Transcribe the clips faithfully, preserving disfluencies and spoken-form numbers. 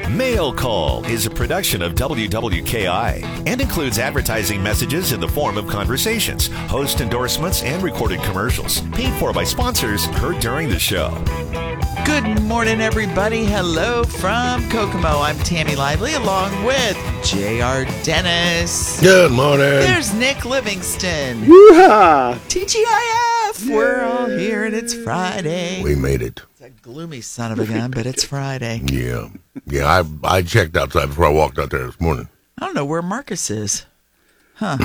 Mail Call is a production of W W K I and includes advertising messages in the form of conversations, host endorsements, and recorded commercials. Paid for by sponsors heard during the show. Good morning, everybody. Hello from Kokomo. I'm Tammy Lively along with J R Dennis. Good morning. There's Nick Livingston. Woo-ha! T G I F. We're all here and it's Friday. We made it. It's a gloomy son of a gun, but it's Friday. Yeah. Yeah, I I checked outside before I walked out there this morning. I don't know where Marcus is. Huh.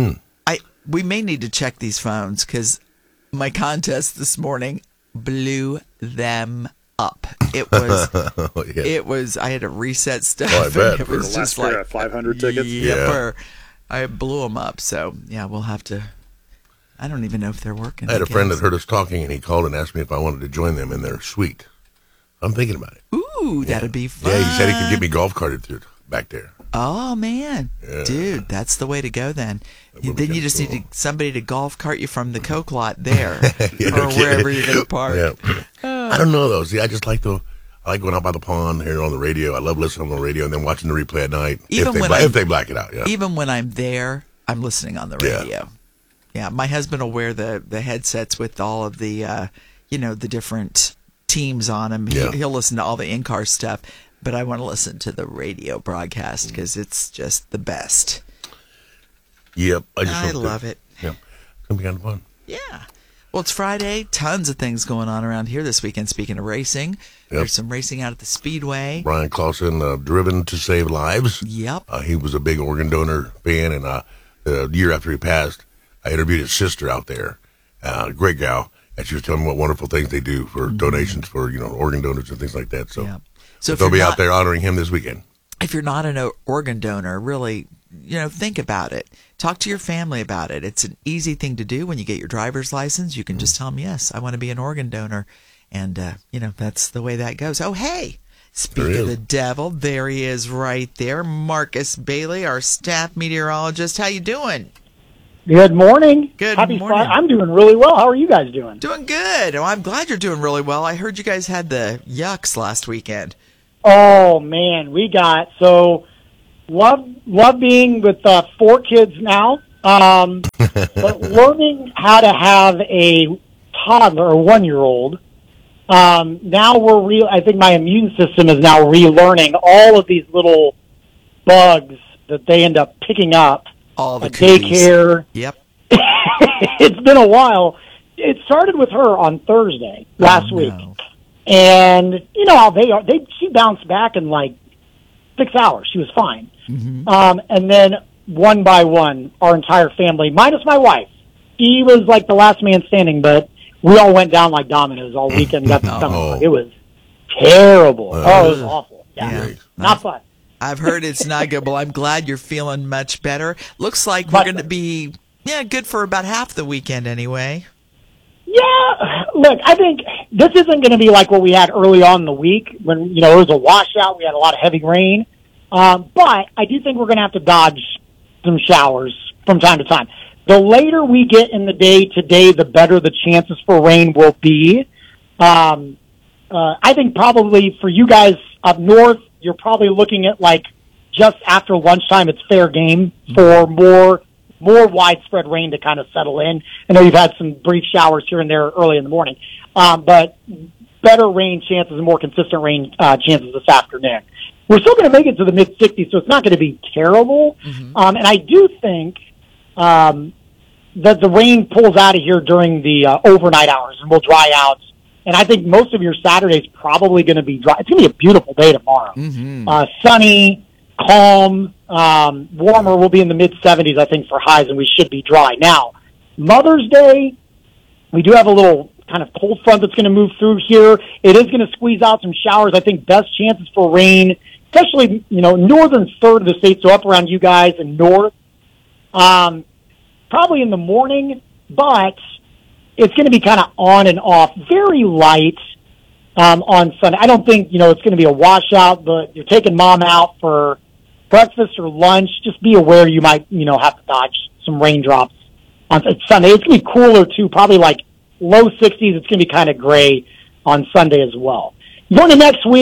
I We may need to check these phones because my contest this morning blew them up. It was, Oh, yeah. it was, I had to reset stuff. Oh, I bet. It was Last just year like at five hundred tickets. Yepper. I blew them up. So, yeah, we'll have to, I don't even know if they're working. I had a guess. friend that heard us talking, and he called and asked me if I wanted to join them in their suite. I'm thinking about it. Ooh, Yeah. that'd be fun. Yeah, he said he could get me golf carted through back there. Oh, man. Yeah. Dude, that's the way to go then. That would be Then you kinda just cool. need to, somebody to golf cart you from the Coke lot there Yeah, or okay. wherever you're going to park. Yeah. I don't know, though. See, I just like the, I like going out by the pond, hearing on the radio. I love listening on the radio and then watching the replay at night. Even if, they, when bla- I'm- if they black it out, yeah. Even when I'm there, I'm listening on the Yeah. radio. Yeah, my husband will wear the, the headsets with all of the, uh, you know, the different teams on them. Yeah. He, he'll listen to all the in-car stuff, but I want to listen to the radio broadcast because it's just the best. Yep. I just I hope that- love it. Yeah. It's going to be kind of fun. Yeah. Well, it's Friday. Tons of things going on around here this weekend. Speaking of racing, there's some racing out at the Speedway. Brian Clausen, uh, Driven to Save Lives. Yep. Uh, he was a big organ donor fan, and uh, the year after he passed, I interviewed his sister out there, uh, great gal, and she was telling me what wonderful things they do for Mm-hmm. donations for, you know, organ donors and things like that. So, Yeah. So if they'll you're be not- out there honoring him this weekend. If you're not an o- organ donor, really, you know, think about it. Talk to your family about it. It's an easy thing to do when you get your driver's license. You can just tell them, yes, I want to be an organ donor. And, uh, you know, that's the way that goes. Oh, hey, speak There he of is. the devil, there he is right there. Marcus Bailey, our staff meteorologist. How you doing? Good morning. Good Happy morning. Friday. I'm doing really well. How are you guys doing? Doing good. Oh, I'm glad you're doing really well. I heard you guys had the yucks last weekend. Oh man, we got so love love being with uh, four kids now, um, but learning how to have a toddler or one year old. Um, now we're real. I think my immune system is now relearning all of these little bugs that they end up picking up All the at cooties. daycare. Yep. It's been a while. It started with her on Thursday last Oh, week. no. And you know how they are. They she bounced back in like six hours. She was fine. Mm-hmm. Um, and then one by one, our entire family, minus my wife, he was like the last man standing. But we all went down like dominoes all weekend. Got the Oh. stomach. It was terrible. Uh, oh, it was awful. Yeah, Yeah. not fun. I've heard it's not good. Well, I'm glad you're feeling much better. Looks like we're But- going to be, yeah, good for about half the weekend anyway. Yeah, look, I think this isn't going to be like what we had early on in the week when, you know, it was a washout. We had a lot of heavy rain. Um, but I do think we're going to have to dodge some showers from time to time. The later we get in the day today, the better the chances for rain will be. Um, uh, I think probably for you guys up north, you're probably looking at like just after lunchtime, it's fair game for more more widespread rain to kind of settle in. I know you've had some brief showers here and there early in the morning, um, but better rain chances and more consistent rain uh, chances this afternoon. We're still going to make it to the mid sixties, so it's not going to be terrible. Mm-hmm. Um, and I do think um, that the rain pulls out of here during the uh, overnight hours and will dry out. And I think most of your Saturday's probably going to be dry. It's going to be a beautiful day tomorrow. Mm-hmm. Uh, sunny, calm, um, warmer. We'll be in the mid seventies, I think, for highs, and we should be dry. Now, Mother's Day, we do have a little kind of cold front that's going to move through here. It is going to squeeze out some showers. I think best chances for rain, especially, you know, northern third of the state, so up around you guys and north. Um, probably in the morning, but it's going to be kind of on and off, very light um, on Sunday. I don't think, you know, it's going to be a washout, but you're taking mom out for breakfast or lunch. Just be aware you might, you know, have to dodge some raindrops on Sunday. It's going to be cooler, too, probably like low sixties. It's going to be kind of gray on Sunday as well. Going to next week,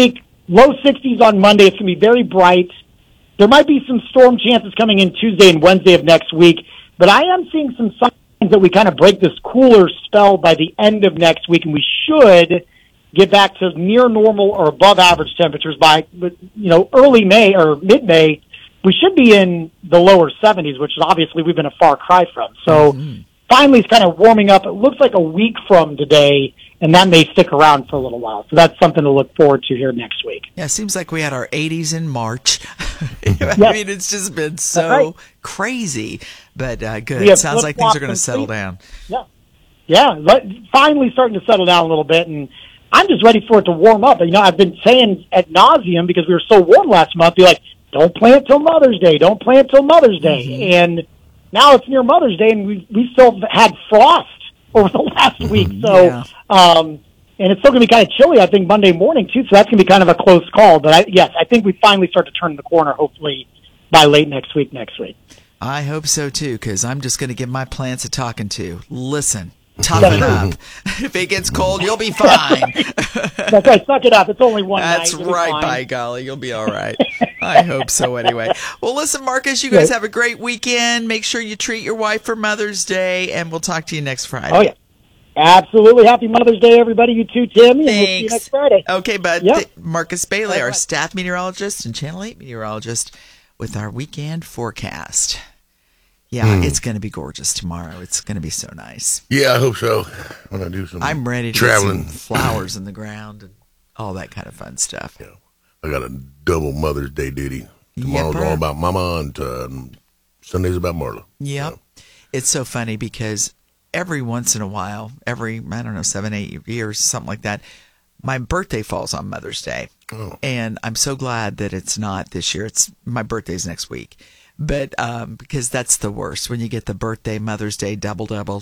low sixties on Monday. It's going to be very bright. There might be some storm chances coming in Tuesday and Wednesday of next week, but I am seeing some signs that we kind of break this cooler spell by the end of next week, and we should get back to near normal or above average temperatures by, you know, early May or mid-May. We should be in the lower seventies, which is obviously we've been a far cry from. So mm-hmm. finally it's kind of warming up. It looks like a week from today, and that may stick around for a little while. So that's something to look forward to here next week. Yeah, it seems like we had our eighties in March. I yes. mean, it's just been so right. crazy. But uh, good. It sounds like things are going to settle down. Yeah. Yeah, let, finally starting to settle down a little bit, and I'm just ready for it to warm up. You know, I've been saying ad nauseum because we were so warm last month, be like, don't plant till Mother's Day. Don't plant till Mother's Day. Mm-hmm. And now it's near Mother's Day, and we we still had frost over the last mm-hmm. week. So, yeah. um, and it's still going to be kind of chilly, I think, Monday morning, too. So that's going to be kind of a close call. But, I, yes, I think we finally start to turn the corner, hopefully, by late next week, next week. I hope so, too, because I'm just going to give my plants a talking to. Listen. Toughen up. If it gets cold, you'll be fine. That's right. Suck it up. It's only one That's night. That's right, by golly. You'll be all right. I hope so anyway. Well, listen, Marcus, you guys have a great weekend. Make sure you treat your wife for Mother's Day, and we'll talk to you next Friday. Oh, yeah. Absolutely. Happy Mother's Day, everybody. You too, Tim. And we'll see you next Friday. Okay, bud. Yep. Th- Marcus Bailey, right, our right. staff meteorologist and Channel eight meteorologist, with our weekend forecast. Yeah, hmm. it's going to be gorgeous tomorrow. It's going to be so nice. Yeah, I hope so. I'm going to do some I'm ready to traveling. Get some flowers in the ground and all that kind of fun stuff. Yeah, I got a double Mother's Day duty. Tomorrow's yep, all about Mama, and uh, Sunday's about Marla. Yep. So. It's so funny because every once in a while, every, I don't know, seven, eight years, something like that, my birthday falls on Mother's Day. Oh. And I'm so glad that it's not this year. It's my birthday's next week. But um, because that's the worst. When you get the birthday, Mother's Day, double-double,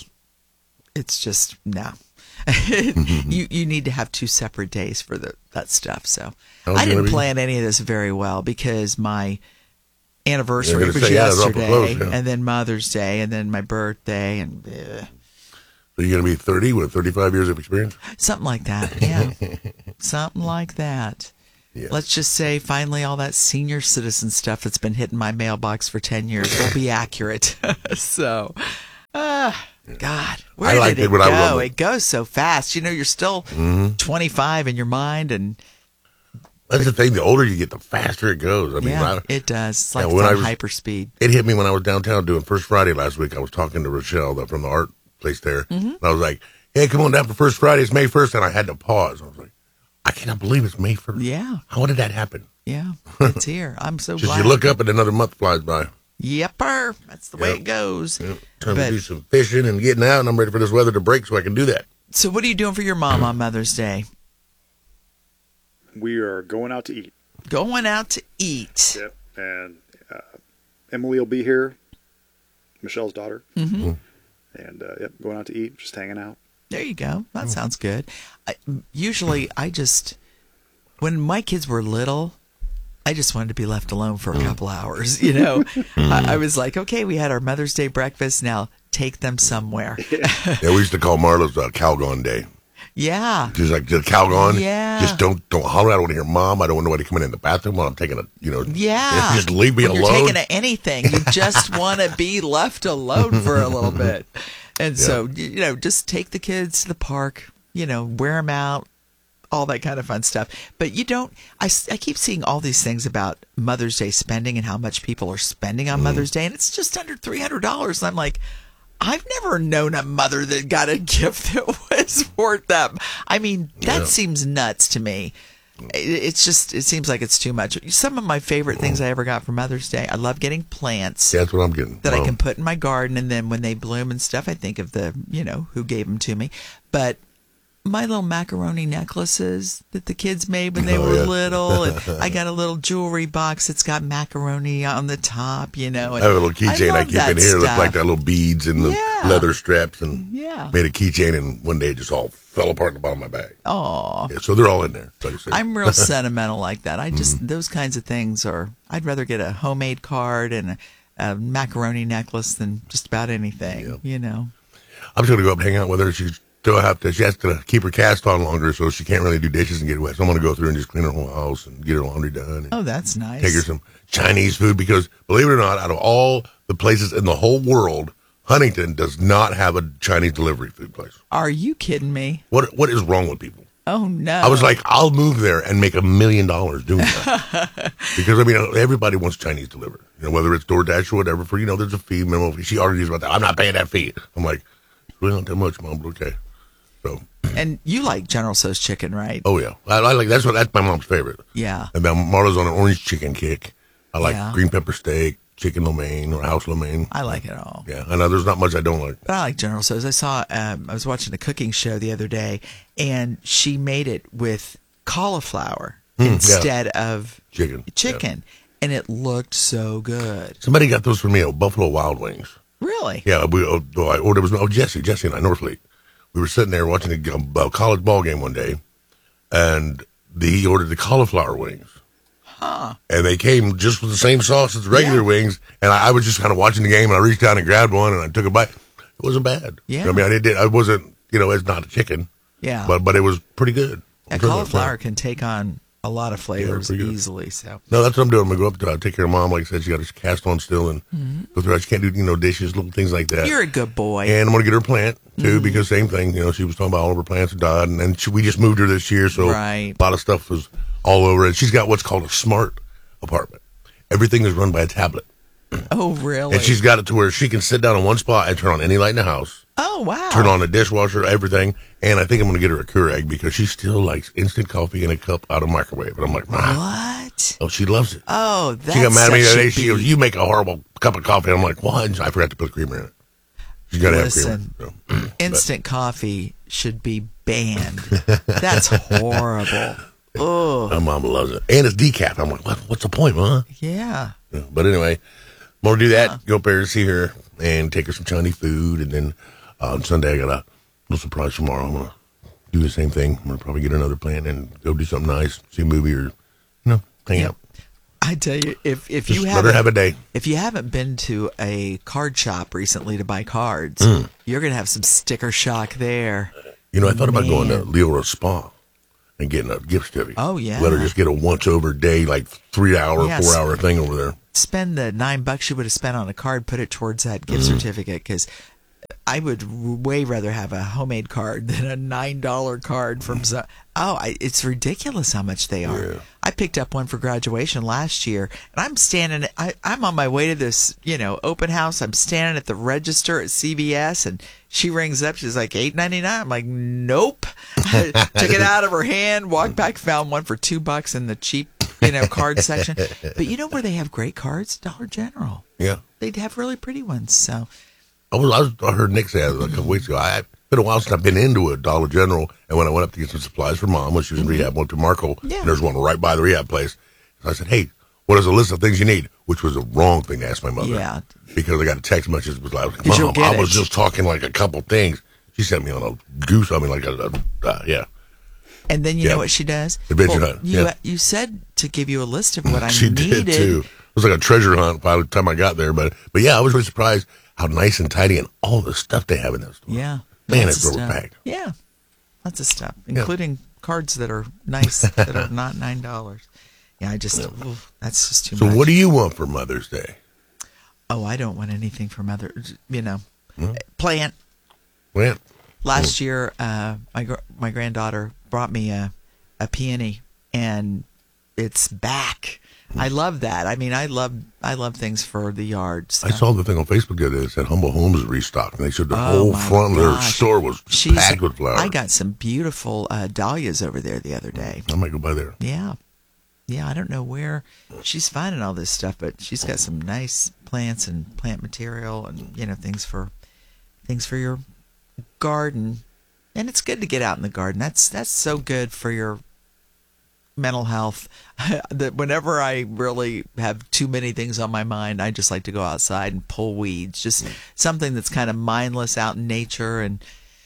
it's just, no. you you need to have two separate days for the, that stuff. So I didn't plan any of this very well because my anniversary was say, yesterday, yeah, close, yeah. and then Mother's Day, and then my birthday, and bleh. So you're going to be thirty with thirty-five years of experience? Something like that, yeah. Something like that. Yeah. Let's just say finally all that senior citizen stuff that's been hitting my mailbox for ten years will be accurate. So, uh, God, where I did it, it go? It goes so fast. You know, you're still mm-hmm. twenty-five in your mind. And that's the thing. The older you get, the faster it goes. I mean, yeah, I, it does. It's like when it's I on was, hyperspeed. It hit me when I was downtown doing First Friday last week. I was talking to Rochelle the, from the art place there. Mm-hmm. And I was like, hey, come on down for First Friday. It's May first. And I had to pause. I was like, I cannot believe it's May first. Yeah. How did that happen? Yeah, it's here. I'm so Just glad. You look up and another month flies by. Yepper. That's the way yep. it goes. Yep. Time but, to do some fishing and getting out, and I'm ready for this weather to break so I can do that. So what are you doing for your mom on Mother's Day? We are going out to eat. Going out to eat. Yep. And uh, Emily will be here, Michelle's daughter. Mm-hmm. And, uh, yep, going out to eat, just hanging out. There you go. That sounds good. I, usually, I just, when my kids were little, I just wanted to be left alone for a couple hours. You know, I, I was like, okay, we had our Mother's Day breakfast. Now take them somewhere. Yeah, we used to call Marla's uh, Calgon Day. Yeah. Just like the Calgon. Yeah. Just don't don't holler. I don't want to hear Mom. I don't want nobody coming in the bathroom while I'm taking a, you know. Yeah. Just leave me when alone. You're taking anything. You just want to be left alone for a little bit. And yeah. so, you know, just take the kids to the park, you know, wear them out, all that kind of fun stuff. But you don't, I, I keep seeing all these things about Mother's Day spending and how much people are spending on mm. Mother's Day. And it's just under three hundred dollars. And I'm like, I've never known a mother that got a gift that was worth that. I mean, that yeah. seems nuts to me. It's just, it seems like it's too much. Some of my favorite things I ever got for Mother's Day, I love getting plants. That's what I'm getting. That wow. I can put in my garden, and then when they bloom and stuff, I think of the, you know, who gave them to me. But my little macaroni necklaces that the kids made when they oh, were yeah. little, and I got a little jewelry box that's got macaroni on the top, you know. And I have a little keychain I, I keep in here. It looks like that little beads and the yeah. leather straps, and yeah. made a keychain, and one day it just all fell apart in the bottom of my bag. Oh, yeah, so they're all in there. I'm real sentimental like that. I just mm-hmm. those kinds of things are. I'd rather get a homemade card and a, a macaroni necklace than just about anything. Yeah. You know. I'm just gonna go up and hang out with her. She's still have to, she has to keep her cast on longer, so she can't really do dishes and get wet. So I'm going to go through and just clean her whole house and get her laundry done. And Oh, that's nice. take her some Chinese food because, believe it or not, out of all the places in the whole world, Huntington does not have a Chinese delivery food place. Are you kidding me? What What is wrong with people? Oh, no. I was like, I'll move there and make a million dollars doing that. Because, I mean, everybody wants Chinese delivered. You know, whether it's DoorDash or whatever, for, you know, there's a fee, minimum fee. She argues about that. I'm not paying that fee. I'm like, it's really not that much, Mom, but okay. So, And you like General Tso's chicken, right? oh, yeah. I, I like, that's what, that's my mom's favorite. Yeah. And then Marla's on an orange chicken kick. I like Yeah. green pepper steak, chicken lo mein, or house lo mein. I like it all. Yeah, I know there's not much I don't like. But I like General Tso's. I saw, um, I was watching a cooking show the other day, and she made it with cauliflower Mm, instead of Chicken. chicken, and it looked so good. Somebody got those for me at Buffalo Wild Wings. Really? Yeah, we oh, I ordered was oh Jesse, Jesse and I, Northfleet. We were sitting there watching a, a college ball game one day, and the, he ordered the cauliflower wings. Huh. And they came just with the same sauce as the regular Yeah. wings. And I, I was just kind of watching the game, and I reached down and grabbed one, and I took a bite. It wasn't bad. Yeah. I mean, I did. I wasn't. You know, it's not a chicken. Yeah. But but it was pretty good. Yeah, I'm sure cauliflower that's can take on a lot of flavors pretty good. easily. So No, that's what I'm doing. I'm gonna go up to uh, take care of Mom. Like I said, she got her cast on still, and go through. She can't do you know dishes, little things like that. Mm-hmm. you're a good boy. And I'm going to get her a plant, too, because same thing. You know, she was talking about all of her plants had died, and, and she, we just moved her this year, so Right. a lot of stuff was all over. And she's got what's called a smart apartment. Everything is run by a tablet. Oh, really? And she's got it to where she can sit down in one spot and turn on any light in the house, oh, wow. turn on the dishwasher, everything. And I think I'm going to get her a Keurig because she still likes instant coffee in a cup out of microwave. And I'm like, Mom. What? Oh, she loves it. Oh, that's She got mad at me the other day. should She goes, be- "You make a horrible cup of coffee." I'm like, "What?" I forgot to put creamer in it. She's got to have creamer. Listen, So, instant coffee should be banned. That's horrible. Oh, my mom loves it, and it's decaf. I'm like, what, "What's the point, huh?" yeah. Yeah, but anyway, I'm gonna do that. Go up there to see her and take her some Chinese food, and then uh, on Sunday I got a little surprise tomorrow. I'm gonna do the same thing. I'm gonna probably get another plant and go do something nice, see a movie, or you know, hang Yep. out. I tell you, if if Just you let haven't her have a day. if you haven't been to a card shop recently to buy cards, Mm. you're gonna have some sticker shock there. You know, I thought about going to Man. Leora Spa and getting a gift certificate. Oh, yeah. Let her just get a once over day, like three hour, Yes. four hour thing over there. Spend the nine bucks you would have spent on a card, put it towards that gift Mm. certificate, because I would way rather have a homemade card than a nine dollar card from some. Oh, I, it's ridiculous how much they are. Yeah. I picked up one for graduation last year, and I'm standing. I, I'm on my way to this, you know, open house. I'm standing at the register at C V S, and she rings up. She's like eight ninety nine. I'm like, nope. I took it out of her hand, walked back, found one for two bucks in the cheap, you know, card section. But you know where they have great cards? Dollar General. Yeah. They'd have really pretty ones. So. I was, I was I heard Nick say that a couple weeks ago. I, it's been a while since I've been into a Dollar General, and when I went up to get some supplies for Mom when she was in rehab, went to Marco, Yeah. and there's one right by the rehab place. So I said, "Hey, what is the list of things you need?" Which was a wrong thing to ask my mother. Yeah. Because I got a text message that was like, 'Cause you'll "Mom, get I was it." just talking like a couple things." She sent me on a goose. I mean, like a, a uh, yeah. And then you Yeah. know what she does? Adventure hunt, You, yeah. you said to give you a list of what I She needed. did too. It was like a treasure hunt by the time I got there. But but yeah, I was really surprised how nice and tidy and all the stuff they have in that store. Yeah. Man, Lots it's of stuff. overpacked. Yeah. Lots of stuff, including cards that are nice that are not nine dollars. Yeah, I just oof, that's just too So much. what do you want for Mother's Day? Oh, I don't want anything from other. You know, Hmm? plant. Well, Last year, uh, my gr- my granddaughter brought me a a peony, and it's back. I love that. I mean, I love I love things for the yard. So. I saw the thing on Facebook the other day that said Humble Homes is restocked, and they showed the Oh, whole my front of their gosh. store was She's- packed with flowers. I got some beautiful uh, dahlias over there the other day. I might go by there. Yeah. Yeah, I don't know where she's finding all this stuff, but she's got some nice plants and plant material and, you know, things for things for your garden. And it's good to get out in the garden. That's that's so good for your mental health. That whenever I really have too many things on my mind, I just like to go outside and pull weeds. Just something that's kind of mindless out in nature, and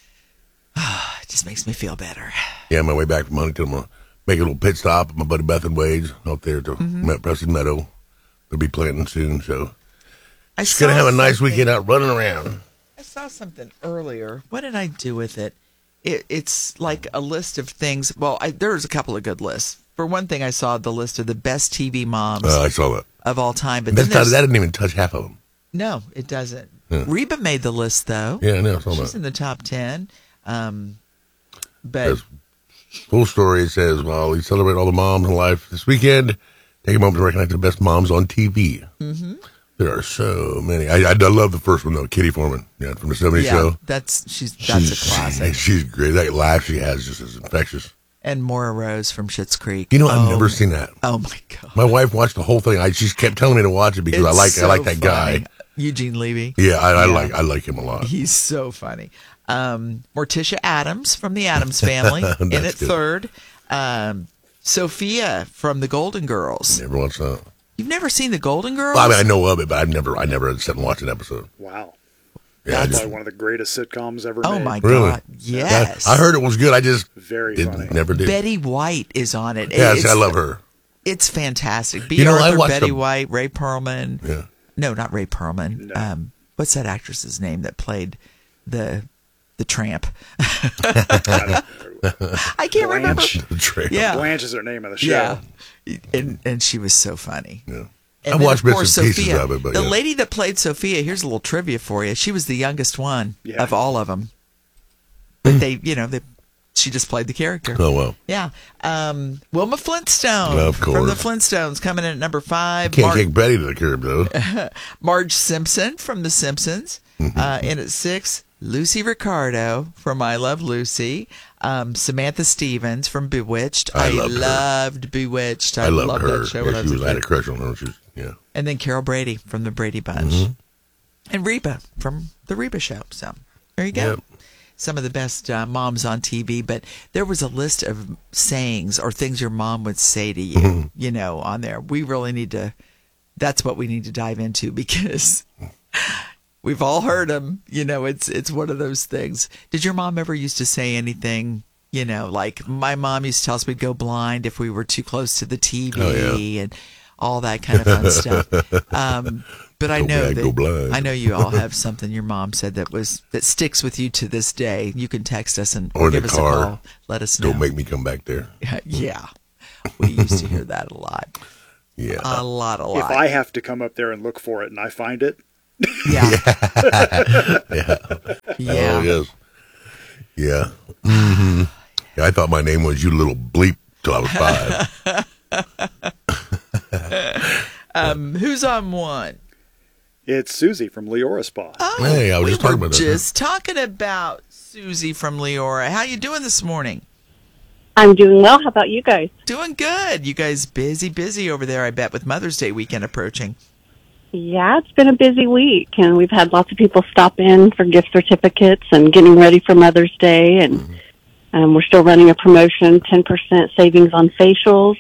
uh, it just makes me feel better. Yeah, on my way back from Huntington, I'm going to make a little pit stop at my buddy Beth and Wade's out there to Mm-hmm. Preston Meadow. They'll be planting soon, so I just going to saw have a nice something- weekend out running around. I saw something earlier. What did I do with it? it, it's like a list of things. Well, I, there's a couple of good lists. For one thing, I saw the list of the best T V moms Uh, I saw that. of all time. But That's then not, there's- that didn't even touch half of them. no, it doesn't. Yeah. Reba made the list, though. Yeah, I know. I saw She's that. in the top ten. Um, but Yes. Full story, it says, while we celebrate all the moms in life this weekend, take a moment to recognize the best moms on T V. Mm-hmm. There are so many. I, I, I love the first one, though, Kitty Foreman, yeah, from the seventies yeah, show. that's she's that's she's, a classic. She's great. That laugh she has just is infectious. And Maura Rose from Schitt's Creek. You know, I've Oh, never seen that. Oh my god! My wife watched the whole thing. I, she kept telling me to watch it because I It's like so I like that funny. guy. Eugene Levy. Yeah, I, I Yeah. like I like him a lot. He's so funny. Um, Morticia Adams from the Addams Family in That's at good. third. Um, Sophia from the Golden Girls. Never watched that. You've never seen the Golden Girls? Well, I mean, I know of it, but I've never I never sat and watched an episode. Wow. Yeah, I That's just, probably one of the greatest sitcoms ever oh made. my really. god! Yes, I heard it was good. I just Very did, funny. never did. Betty White is on it. yeah, It's- see, I love her. It's fantastic. B. You know, I Arthur, watched Betty the- White, Ray Perlman. Yeah. No, not Ray Perlman. No. Um, what's that actress's name that played the the tramp? I can't remember. Blanche. The trail. Yeah, Blanche is her name of the show. yeah, and and she was so funny. Yeah. And I then, watched of bits course, and pieces Sophia, of it, but the yeah. lady that played Sophia. Here's a little trivia for you. She was the youngest one Yeah. of all of them. But they, you know, they, she just played the character. Oh well. Yeah. Um, Wilma Flintstone Of from the course. Flintstones coming in at number five. Can't Mar- kick Betty to the curb though. Marge Simpson from The Simpsons. Uh, in at six, Lucy Ricardo from I Love Lucy. Um, Samantha Stevens from Bewitched. I loved her. loved Bewitched. I, I loved loved her. that show Yeah, when I she was a was I had a kid. crush on her. She was, yeah. And then Carol Brady from the Brady Bunch. Mm-hmm. And Reba from The Reba Show. So there you go. Yep. Some of the best uh, moms on T V, but there was a list of sayings or things your mom would say to you, Mm-hmm. you know, on there. We really need to, that's what we need to dive into because we've all heard them. You know, it's it's one of those things. Did your mom ever used to say anything, you know, like my mom used to tell us we'd go blind if we were too close to the T V Oh, yeah. and all that kind of fun stuff. Um, but I Go know bad, that go blind. I know you all have something your mom said that was that sticks with you to this day. You can text us and Or in give the us car. a call. Let us know. Don't make me come back there. Yeah, we used to hear that a lot, Yeah. a lot, a If lot. I have to come up there and look for it and I find it, yeah, yeah. yeah. Oh yes. Yeah. hmm yeah. I thought my name was you little bleep till I was five. Um, who's on one? it's Susie from Leora Spa. Oh, Hey, I was we just talking were about that. just talking about Susie from Leora. How you doing this morning? I'm doing well. How about you guys? Doing good. You guys busy, busy over there, I bet, with Mother's Day weekend approaching. Yeah, it's been a busy week, and we've had lots of people stop in for gift certificates and getting ready for Mother's Day, and um, we're still running a promotion, ten percent savings on facials.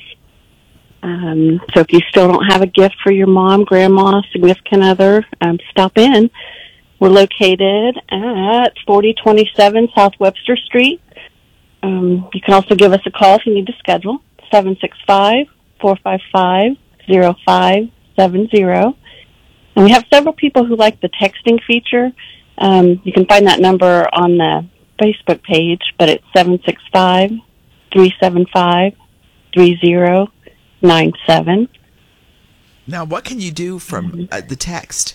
Um, so if you still don't have a gift for your mom, grandma, significant other, um, stop in. We're located at forty twenty-seven South Webster Street. Um, you can also give us a call if you need to schedule, seven six five, four five five, zero five seven zero. And we have several people who like the texting feature. Um, you can find that number on the Facebook page, but it's seven six five, three seven five, three zero nine seven. Now, what can you do from Mm-hmm. uh, the text?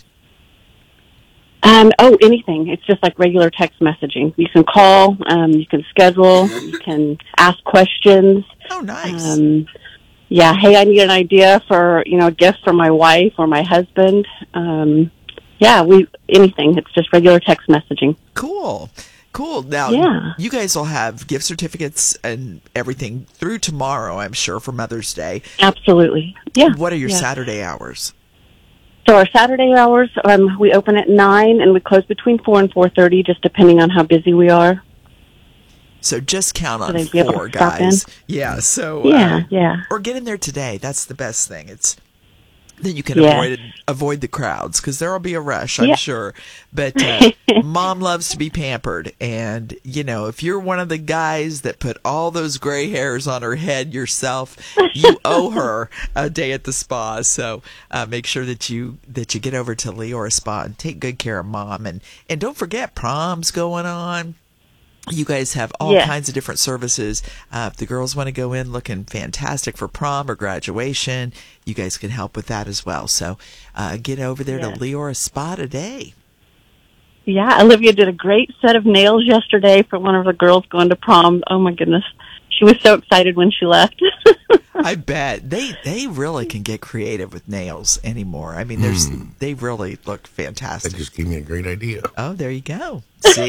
Um, oh, anything. It's just like regular text messaging. You can call, um, you can schedule, you can ask questions. Oh, nice. Um, yeah, hey, I need an idea for, you know, a gift for my wife or my husband. Um, yeah, we anything. It's just regular text messaging. Cool. Cool. Now, Yeah. you guys will have gift certificates and everything through tomorrow, I'm sure, for Mother's Day. Absolutely. Yeah. What are your yeah. Saturday hours? So our Saturday hours, um, we open at nine and we close between four and four thirty, just depending on how busy we are. So just count on they'd be able four, to stop in? guys. Yeah. So Yeah, uh, yeah. or get in there today. That's the best thing. It's then you can Yes. avoid avoid the crowds because there'll be a rush, I'm Yeah. sure. But uh, mom loves to be pampered, and you know if you're one of the guys that put all those gray hairs on her head yourself, you owe her a day at the spa. So uh, make sure that you that you get over to Leora Spa and take good care of mom, and and don't forget prom's going on. You guys have all Yes. kinds of different services. Uh, if the girls want to go in looking fantastic for prom or graduation, you guys can help with that as well. So uh, get over there Yes. to Leora Spa today. Yeah, Olivia did a great set of nails yesterday for one of the girls going to prom. Oh my goodness. She was so excited when she left. I bet they they really can get creative with nails anymore. I mean, there's they really look That fantastic. just gave me a great idea. Oh, there you go. See,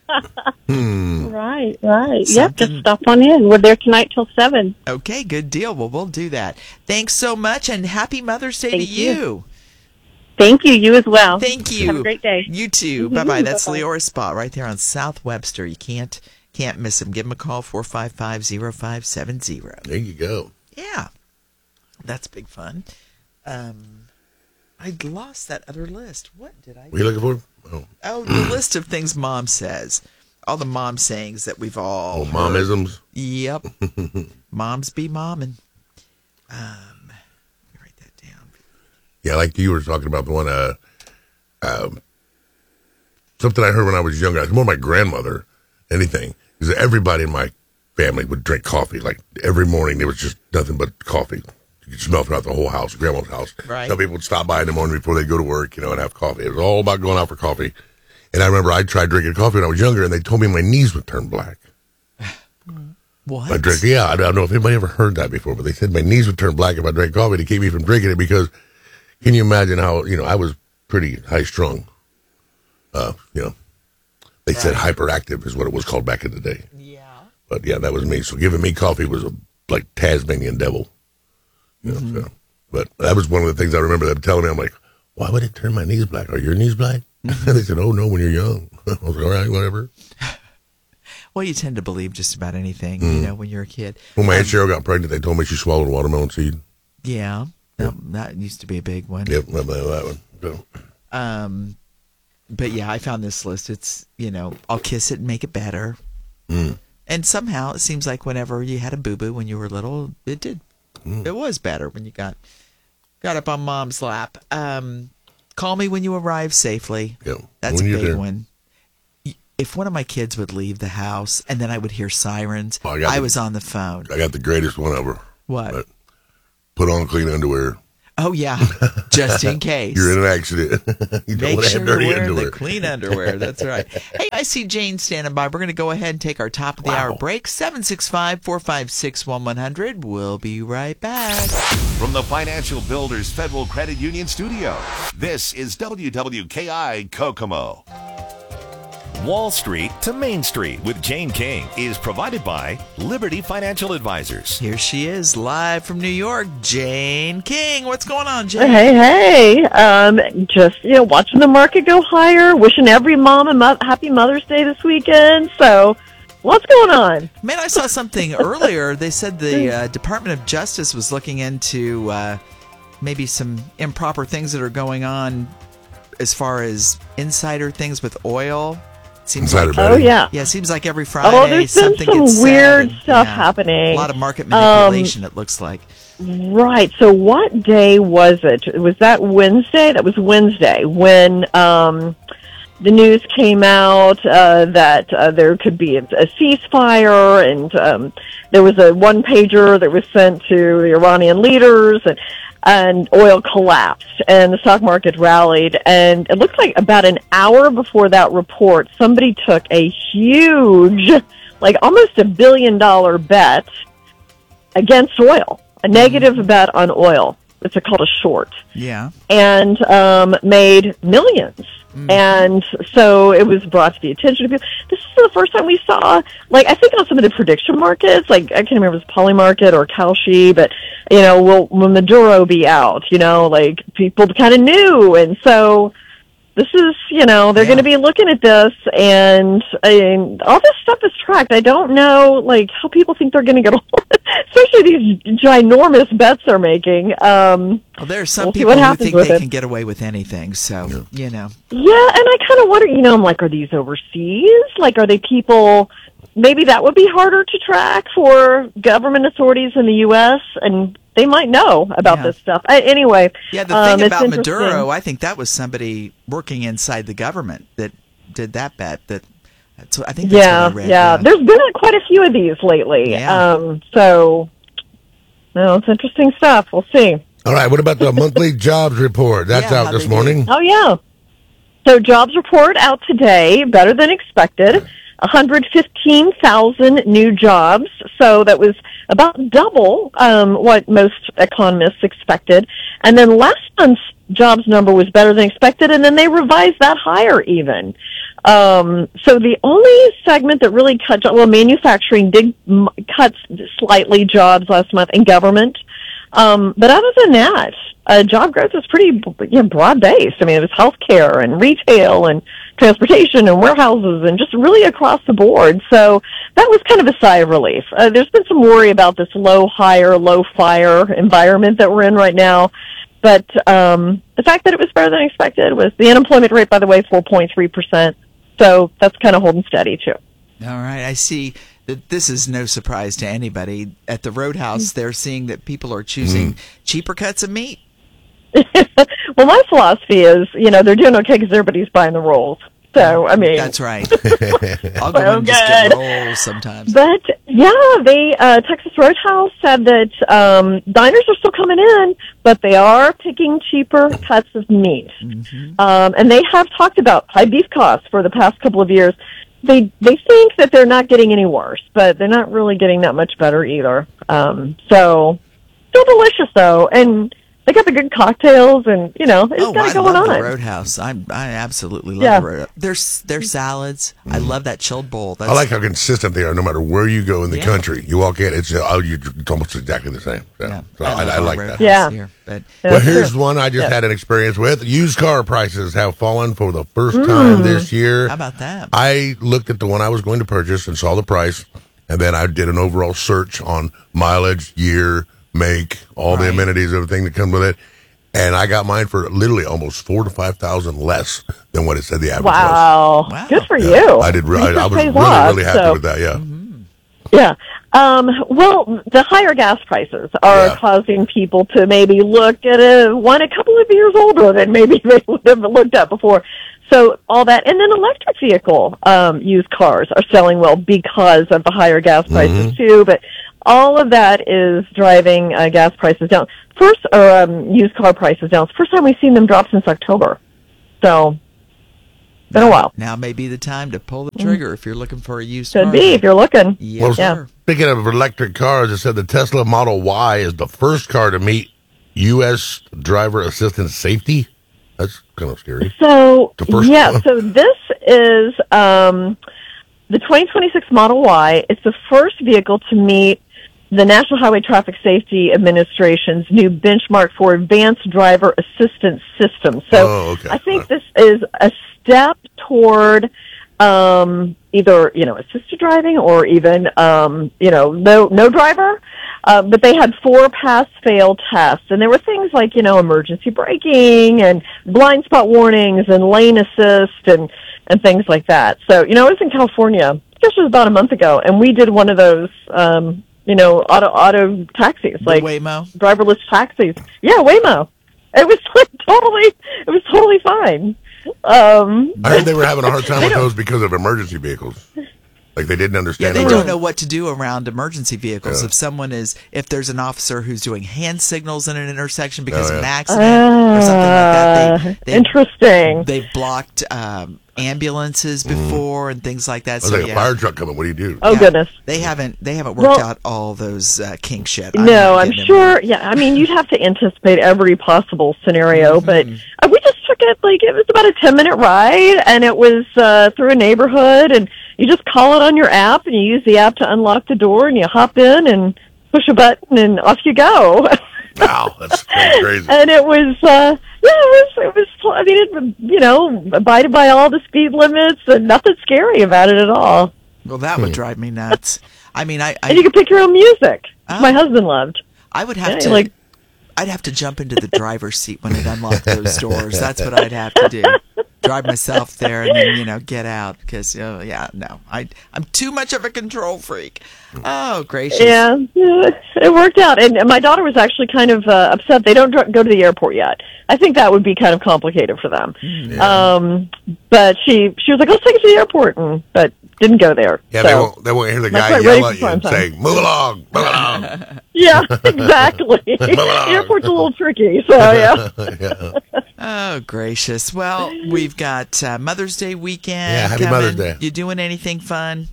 Right, right. Yep, just Something- stop on in. We're there tonight till seven. okay, good deal. Well, we'll do that. Thanks so much, and happy Mother's Day Thank to you. you. Thank you. You as well. Thank you. Have a great day. You too. Bye bye. That's Bye-bye. Leora Spa right there on South Webster. You can't can't miss them. Give them a call four five five zero five seven zero. There you go. Yeah, that's big fun. Um, I lost that other list. What did I? What are you looking for? Oh, Oh, the list of things Mom says. All the mom sayings that we've all oh heard. momisms. Yep. Moms be momming. Um, let me write that down. Yeah, like you were talking about the one, uh, um, something I heard when I was younger. It's more my grandmother, anything. Because everybody in my family would drink coffee. Like every morning, there was just nothing but coffee. You could smell throughout the whole house, grandma's house. Right. Some people would stop by in the morning before they go to work, you know, and have coffee. It was all about going out for coffee. And I remember I tried drinking coffee when I was younger, and they told me my knees would turn black. What? I drank, yeah, I don't know if anybody ever heard that before, but they said my knees would turn black if I drank coffee to keep me from drinking it because can you imagine how, you know, I was pretty high strung. Uh, you know, they said hyperactive is what it was called back in the day. Yeah. But yeah, that was me. So giving me coffee was a like Tasmanian devil. You know, Mm-hmm. so, but that was one of the things I remember them telling me. I'm like, why would it turn my knees black? Are your knees black? Mm-hmm. They said, oh no, when you're young. I was like, all right, whatever. Well, you tend to believe just about anything, Mm. you know, when you're a kid. When my Um, Aunt Cheryl got pregnant, they told me she swallowed a watermelon seed. Yeah. That, that used to be a big one. Yep, I remember that one. So, Um, but yeah, I found this list. It's, you know, I'll kiss it and make it better. Mm. And somehow it seems like whenever you had a boo-boo when you were little, it did. Mm. It was better when you got got up on Mom's lap. Um, call me when you arrive safely. Yeah. That's When a you're big there. one. Y- If one of my kids would leave the house and then I would hear sirens, Oh, I got I the- was on the phone. I got the greatest one ever. What? But put on clean underwear. Oh, yeah, just in case. You're in an accident. you don't Make want to sure have you're dirty wearing underwear. the clean underwear. That's right. Hey, I see Jane standing by. We're going to go ahead and take our top of the Wow. hour break. seven six five, four five six, one one zero zero. We'll be right back. From the Financial Builders Federal Credit Union Studio, this is W W K I Kokomo. Wall Street to Main Street with Jane King is provided by Liberty Financial Advisors. Here she is, live from New York, Jane King. What's going on, Jane? Hey, hey. Um, just, you know, watching the market go higher, wishing every mom a mo- happy Mother's Day this weekend. So, what's going on? Man, I saw something earlier. They said the uh, Department of Justice was looking into uh, maybe some improper things that are going on as far as insider things with oil. Seems Insider like, betting. Oh, yeah. yeah, it seems like every Friday Oh, there's been something some gets said weird and, stuff yeah, happening. A lot of market Um, manipulation, it looks like. Right. So, what day was it? Was that Wednesday? That was Wednesday when um, the news came out uh, that uh, there could be a, a ceasefire, and um, there was a one pager that was sent to the Iranian leaders, and and oil collapsed, and the stock market rallied. And it looks like about an hour before that report, somebody took a huge, like almost a billion dollar bet against oil, a negative bet on oil. It's a, called a short, Yeah. and um, made millions. And so it was brought to the attention of people. This is the first time we saw, like, I think on some of the prediction markets, like, I can't remember if it was Polymarket or Kalshi, but, you know, will, will Maduro be out? You know, like, people kind of knew. And so this is, you know, they're Yeah. going to be looking at this, and, and all this stuff is tracked. I don't know, like, how people think they're going to get a especially these ginormous bets they're making. Um, Well, there are some We'll see people what who happens think with they it. can get away with anything. So, you know. Yeah, and I kind of wonder, you know, I'm like, are these overseas? Like, are they people, maybe that would be harder to track for government authorities in the U S, and they might know about Yeah. this stuff. I, anyway. Yeah, the um, thing it's about interesting. Maduro, I think that was somebody working inside the government that did that bet. That That's what, I think that's Yeah, what I read. yeah. There's been quite a few of these lately. Yeah. Um, so, no, it's interesting stuff. We'll see. All right, what about the monthly jobs report? That's Yeah, out how'd this they do? morning. Oh, yeah. So jobs report out today, better than expected. one hundred fifteen thousand new jobs. So that was about double um, what most economists expected. And then last month's jobs number was better than expected, and then they revised that higher even. Um, so the only segment that really cut, well, manufacturing did m- cut slightly jobs last month, and government. Um, but other than that, uh, job growth was pretty you know, broad-based. I mean, it was healthcare and retail and transportation and warehouses and just really across the board. So that was kind of a sigh of relief. Uh, there's been some worry about this low hire, low fire environment that we're in right now. But um, the fact that it was better than expected was the unemployment rate, by the way, four point three percent. So that's kind of holding steady, too. All right, I see that this is no surprise to anybody. At the Roadhouse, they're seeing that people are choosing cheaper cuts of meat. Well, my philosophy is, you know, they're doing okay because everybody's buying the rolls. So, I mean. That's right. I'll go So and just get good. rolls sometimes. But, yeah, they, uh, Texas Roadhouse said that um, diners are still coming in, but they are picking cheaper cuts of meat. Mm-hmm. Um, and they have talked about high beef costs for the past couple of years. They they think that they're not getting any worse, but they're not really getting that much better either. Um, so, still delicious, though. And they got the good cocktails, and, you know, it's Oh, got I it going love on. the Roadhouse. I I absolutely love Yeah. the Roadhouse. Their their salads. I love that chilled bowl. That's, I like how consistent they are, no matter where you go in the Yeah. country. You walk in, it's oh, you, it's almost exactly the same. So, Yeah, so I, love I our like Roadhouse that. Yeah. Here, but Well, That's here's true. one I just Yeah. had an experience with. Used car prices have fallen for the first time this year. how about that? I looked at the one I was going to purchase and saw the price, and then I did an overall search on mileage, year, make, all the Right. amenities, everything that comes with it. And I got mine for literally almost four to five thousand less than what it said the average was. Wow. Wow. Good for Yeah, you. I did. Re- I, Research I was pays really, off, really happy so- with that. Yeah. Yeah. Um, well, the higher gas prices are Yeah. causing people to maybe look at a, one a couple of years older than maybe they would have looked at before. So all that, and then electric vehicle um, used cars are selling well because of the higher gas prices too. But all of that is driving uh, gas prices down. First, or um, used car prices down. It's the first time we've seen them drop since October. So, been a while. Now may be the time to pull the trigger if you're looking for a used Could car. be if you're looking. Yeah, Well, Yeah. sure. speaking of electric cars, it said the Tesla Model Y is the first car to meet U S driver assistance safety. That's kind of scary. So, The first yeah, one. so this is um, the twenty twenty-six Model Y. It's the first vehicle to meet the National Highway Traffic Safety Administration's new benchmark for advanced driver assistance systems. So Oh, okay. I think this is a step toward um, either, you know, assisted driving or even, um, you know, no, no driver. Uh, but they had four pass-fail tests, and there were things like, you know, emergency braking and blind spot warnings and lane assist and, and things like that. So, you know, I was in California, I guess it was about a month ago, and we did one of those, um, you know, auto auto taxis, The like Waymo. driverless taxis. Yeah, Waymo. It was like totally, it was totally fine. Um, I heard they were having a hard time with those because of emergency vehicles. Like they didn't Yeah, understand. they the don't road. know what to do around emergency vehicles. Yeah. If someone is, if there's an officer who's doing hand signals in an intersection because Oh, of an yeah. accident or something like that, they, Uh, they interesting. They've blocked um, ambulances before and things like that. I was So like, yeah, a fire truck coming. What do you do? Oh, yeah, goodness. they haven't they haven't worked Well- out all those uh, kink shit. I'm No, not I'm getting sure. involved. Yeah, I mean, you'd have to anticipate every possible scenario, but uh, we just took it like it was about a ten minute ride, and it was uh, through a neighborhood, and you just call it on your app, and you use the app to unlock the door, and you hop in and push a button, and off you go. Wow, that's kinda crazy. And it was, uh, yeah, it was, it was, I mean, it, you know, abided by all the speed limits, and nothing scary about it at all. Well, that Hmm. would drive me nuts. I mean, I And you I, could pick your own music. Oh. My husband loved. I would have Yeah, to like- I'd have to jump into the driver's seat when it unlocked those doors. That's what I'd have to do. Drive myself there and then, you know, get out because, uh, yeah, no, I, I'm too much of a control freak. Oh, gracious. Yeah, yeah, it worked out. And my daughter was actually kind of uh, upset. They don't dr- go to the airport yet. I think that would be kind of complicated for them. Um, but she she was like, let's take it to the airport. And, but didn't go there. Yeah, so. they won't. They won't hear the Not guy quite yell ready at for you and prime say, time. "Move along, move along." Yeah, exactly. Airport's a little tricky, so yeah. Yeah. Oh, gracious. Well, we've got uh, Mother's Day weekend. Yeah, happy coming. Mother's Day. You doing anything fun?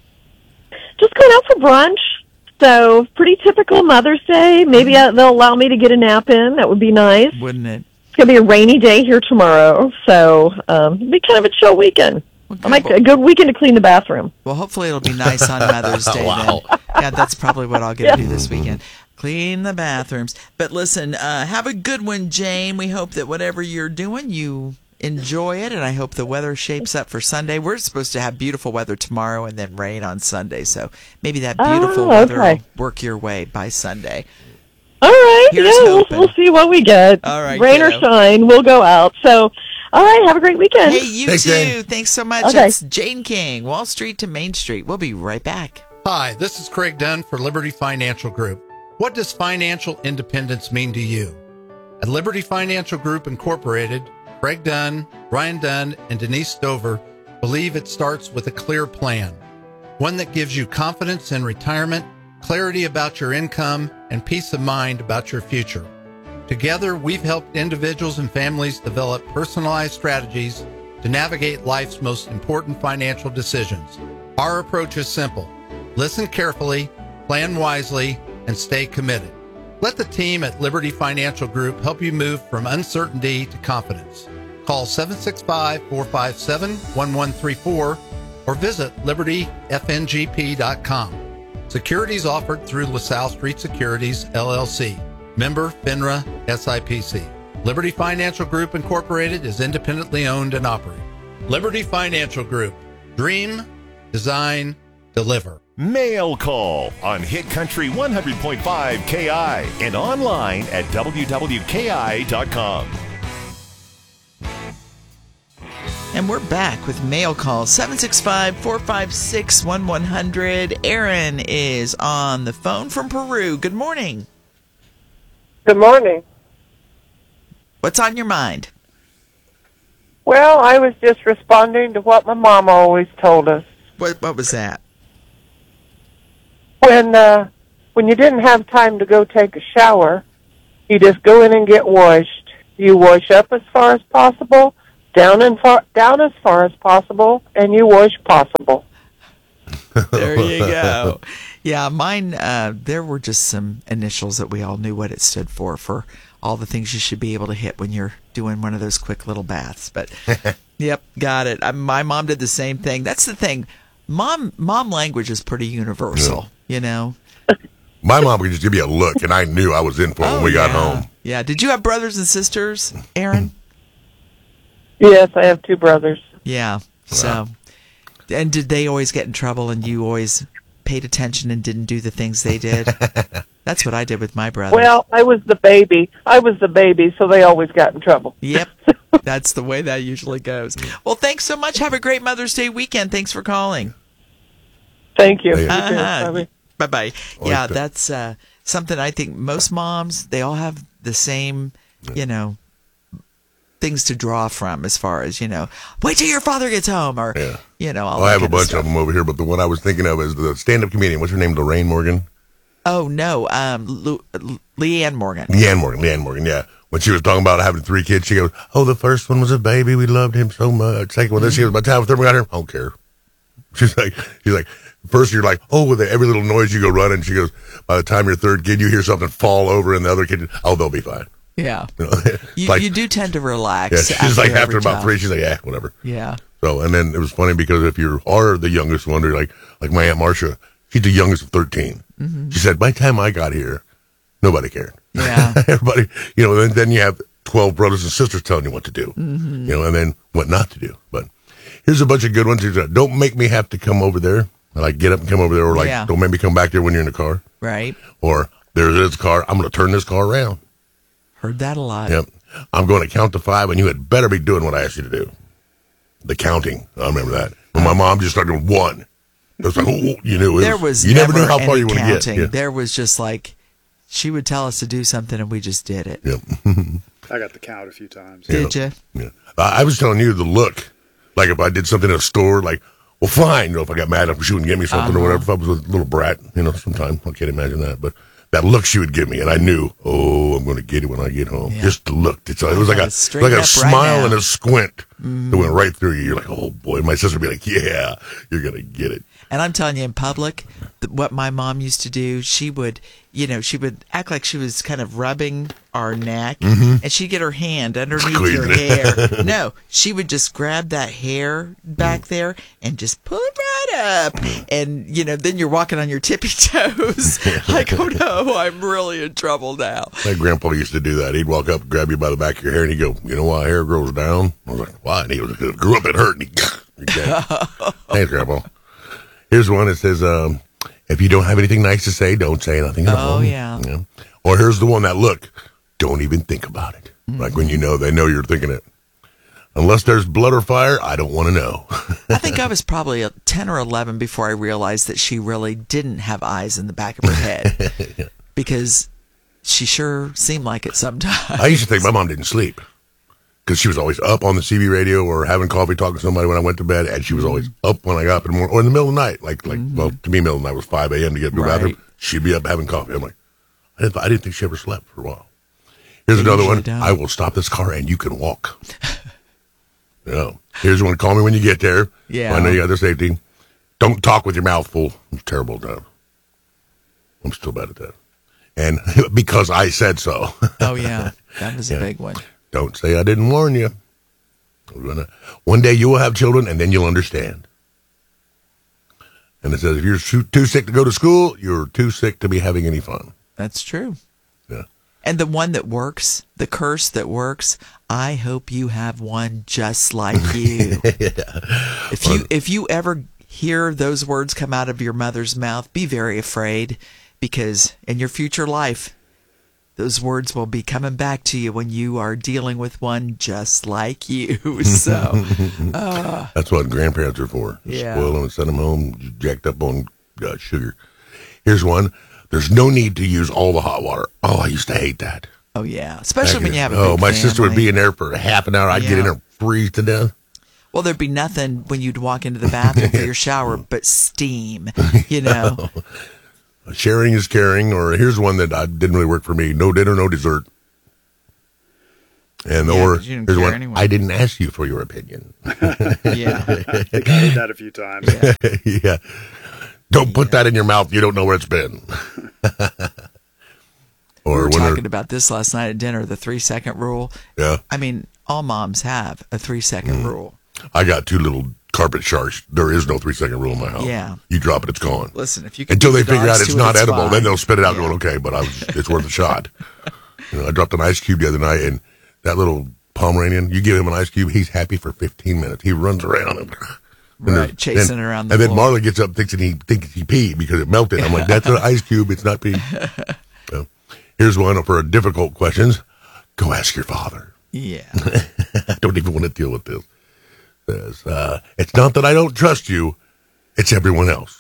Just going out for brunch. So pretty typical Mother's Day. Maybe uh, they'll allow me to get a nap in. That would be nice. Wouldn't it? It's going to be a rainy day here tomorrow, so um, it'll be kind of a chill weekend. Well, I might a good weekend to clean the bathroom. Well, hopefully it'll be nice on Mother's Day Wow. then. Yeah, that's probably what I'll get Yeah. to do this weekend. Clean the bathrooms. But listen, uh, have a good one, Jane. We hope that whatever you're doing, you enjoy it, and I hope the weather shapes up for Sunday. We're supposed to have beautiful weather tomorrow and then rain on Sunday, so maybe that beautiful Oh, weather okay. will work your way by Sunday. All right, Here's yeah, we'll, hoping. we'll see what we get. All right, rain or kiddo. shine, we'll go out. So, all right, have a great weekend. Hey, you Thanks, too. Jane. Thanks so much. Okay. That's Jane King, Wall Street to Main Street. We'll be right back. Hi, this is Craig Dunn for Liberty Financial Group. What does financial independence mean to you? At Liberty Financial Group Incorporated, Craig Dunn, Brian Dunn, and Denise Stover believe it starts with a clear plan, one that gives you confidence in retirement, clarity about your income, and peace of mind about your future. Together, we've helped individuals and families develop personalized strategies to navigate life's most important financial decisions. Our approach is simple. Listen carefully, plan wisely, and stay committed. Let the team at Liberty Financial Group help you move from uncertainty to confidence. Call seven six five, four five seven, one one three four or visit liberty f n g p dot com. Securities offered through LaSalle Street Securities, L L C. Member FINRA S I P C. Liberty Financial Group Incorporated is independently owned and operated. Liberty Financial Group. Dream, design, deliver. Mail Call on Hit Country one hundred point five K I and online at w w k i dot com. And we're back with Mail Call seven six five, four five six, one one zero zero. Aaron is on the phone from Peru. Good morning. Good morning. What's on your mind? Well, I was just responding to what my mama always told us. What what was that? When uh, when you didn't have time to go take a shower, you just go in and get washed. You wash up as far as possible, down and far down as far as possible, and you wash possible. There you go. Yeah, mine, uh, there were just some initials that we all knew what it stood for, for all the things you should be able to hit when you're doing one of those quick little baths. But, yep, got it. I, my mom did the same thing. That's the thing. Mom mom language is pretty universal, you know? My mom would just give me a look, and I knew I was in for it when we got yeah. home. Yeah. Did you have brothers and sisters, Aaron? Yes, I have two brothers. Yeah. So, and did they always get in trouble and you always paid attention and didn't do the things they did? That's what I did with my brother. Well, I was the baby. I was the baby, so they always got in trouble. Yep. That's the way that usually goes. Well, thanks so much. Have a great Mother's Day weekend. Thanks for calling. Thank you. Thank you. Uh-huh. Bye-bye. Bye-bye. like Yeah, that. that's uh, something I think most moms, they all have the same, you know, things to draw from as far as, you know, wait till your father gets home or, Yeah. you know, all Well, I that have a kind of bunch stuff. of them over here, but the one I was thinking of is the stand-up comedian. What's her name? Lorraine Morgan? Oh, no. Um, Lu- Lu- Leanne Morgan. Leanne Morgan. Leanne Morgan, yeah. When she was talking about having three kids, she goes, oh, the first one was a baby. We loved him so much. Second one, this, she goes, by the time the third one got here, I don't care. She's like, she's like, first you're like, oh, with every little noise you go running. She goes, by the time your third kid, you hear something fall over and the other kid, oh, they'll be fine. Yeah. You know, You, like, you do tend to relax. yeah, she's after like, after every about child. three, she's like, yeah, whatever. Yeah. So, and then it was funny because if you are the youngest one, like, like my Aunt Marcia, she's the youngest of thirteen. Mm-hmm. She said, by the time I got here, nobody cared. Yeah. Everybody, you know, then, then you have twelve brothers and sisters telling you what to do, Mm-hmm. you know, and then what not to do. But here's a bunch of good ones. Here's a, don't make me have to come over there. Like, get up and come over there, or like, Yeah. don't make me come back there when you're in the car. Right. Or there's this car, I'm going to turn this car around. Heard that a lot. Yep. I'm going to count to five, and you had better be doing what I asked you to do. The counting. I remember that. When my mom just started doing one. It was like, oh, you knew. It There was you never, never knew how far any you want to get. counting. Yeah. There was just like, she would tell us to do something and we just did it. Yep. I got the count a few times. Did you? Yeah. I I was telling you the look. Like if I did something in a store, like Well, fine. You know, if I got mad if she wouldn't give me something Uh-huh. or whatever, if I was a little brat, you know, sometime. I can't imagine that. But that look she would give me, and I knew, oh, I'm going to get it when I get home. Yeah. Just the look. It's, it was like a, Straight like a up right smile now. and a squint that went right through you. You're like, oh, boy. My sister would be like, yeah, you're going to get it. And I'm telling you, in public, th- what my mom used to do, she would, you know, she would act like she was kind of rubbing our neck, and she'd get her hand underneath your Squeezing hair. No, she would just grab that hair back there and just pull it right up. And, you know, then you're walking on your tippy toes. Like, oh no, I'm really in trouble now. My grandpa used to do that. He'd walk up, grab you by the back of your hair, and he'd go, you know why hair grows down? I was like, why? And he was, it grew up, it hurt. And he, okay. Thanks, Grandpa. Here's one that says, um, if you don't have anything nice to say, don't say nothing at all. Oh, yeah. Yeah. Or here's the one that, look, don't even think about it. Mm-hmm. Like when you know, they know you're thinking it. Unless there's blood or fire, I don't want to know. I think I was probably a ten or eleven before I realized that she really didn't have eyes in the back of her head. Because she sure seemed like it sometimes. I used to think my mom didn't sleep. Because she was always up on the C B radio or having coffee, talking to somebody when I went to bed, and she was always up when I got up in the morning, or in the middle of the night. Like, like, Mm-hmm. well, to me, middle of the night was five a.m. to get to the Right. bathroom. She'd be up having coffee. I'm like, I didn't, I didn't think she ever slept for a while. Here's They another usually one. don't. I will stop this car and you can walk. Yeah. Here's one. Call me when you get there. Yeah. I know you got the safety. Don't talk with your mouth full. It's terrible at that. I'm still bad at that. And because I said so. Oh, yeah. That was Yeah. a big one. Don't say I didn't warn you. We're gonna, one day you will have children, and then you'll understand. And it says, if you're too, too sick to go to school, you're too sick to be having any fun. That's true. Yeah. And the one that works, the curse that works, I hope you have one just like you. If you if you ever hear those words come out of your mother's mouth, be very afraid, because in your future life, those words will be coming back to you when you are dealing with one just like you. So, uh, That's what grandparents are for. Yeah. Spoil them and send them home jacked up on uh, sugar. Here's one. There's no need to use all the hot water. Oh, I used to hate that. oh yeah, especially when you have a Oh, big my sister would family. be in there for half an hour. I'd get Yeah. in there, freeze to death. Well, there'd be nothing when you'd walk into the bathroom for your shower but steam, you know. Sharing is caring, or here's one that I didn't really work for me. No dinner, no dessert. And Yeah, or 'cause you didn't here's care one. anyway. I didn't ask you for your opinion. Yeah. I think I did that a few times. Yeah. Don't put that in your mouth. You don't know where it's been. We Or were when talking they're- about this last night at dinner, the three second rule. yeah, I mean, all moms have a three second rule. I got two little carpet sharks. There is no three second rule in my house. Yeah. You drop it, it's gone. Listen, if you can Until beat they the figure out dogs it's to it, not edible, fine. then they'll spit it out Yeah. going, okay, but I was, it's worth a shot. You know, I dropped an ice cube the other night, and that little Pomeranian, you give him an ice cube, he's happy for fifteen minutes. He runs around and, and Right, there's- chasing then- around the And then floor. Marley gets up thinking he thinks he peed because it melted. I'm like, that's an ice cube, it's not pee. So, here's one for difficult questions. Go ask your father. Yeah. I don't even want to deal with this. Says, uh, it's not that I don't trust you, it's everyone else.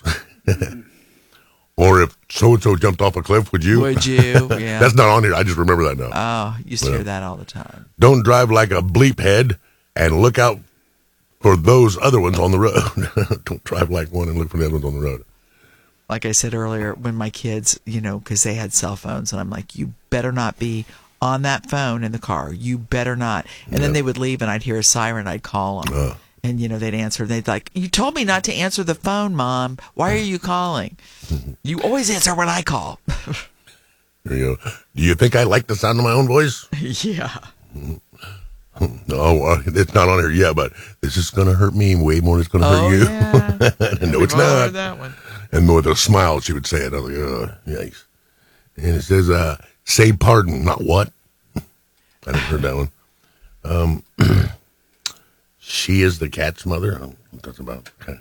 Or if so-and-so jumped off a cliff, would you? Would you? Yeah. That's not on here. I just remember that now. Oh, you used to hear that all the time. Don't drive like a bleep head and look out for those other ones on the road. Don't drive like one and look for the other ones on the road. Like I said earlier, when my kids, you know, because they had cell phones, and I'm like, you better not be on that phone in the car. You better not. And then they would leave, and I'd hear a siren. I'd call them. Uh. And, you know, they'd answer. They'd like, you told me not to answer the phone, Mom. Why are you calling? You always answer when I call. There you go. Do you think I like the sound of my own voice? Yeah. No, uh, it's not on here yet, but this is going to hurt me way more than it's going to Oh, hurt you. yeah. No, it's We've all not. heard that one. And with a smile, she would say it. I was like, oh, yikes. And it says, uh, say pardon, not what. I didn't heard that one. Um, she is the cat's mother. I don't know what that's about. Okay.